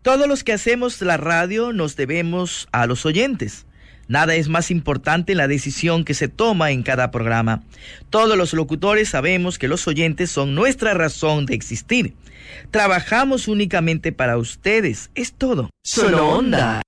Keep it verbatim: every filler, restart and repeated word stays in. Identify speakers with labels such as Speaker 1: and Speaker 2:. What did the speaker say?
Speaker 1: Todos los que hacemos la radio nos debemos a los oyentes. Nada es más importante en la decisión que se toma en cada programa. Todos los locutores sabemos que los oyentes son nuestra razón de existir. Trabajamos únicamente para ustedes, es todo.
Speaker 2: Solo Onda.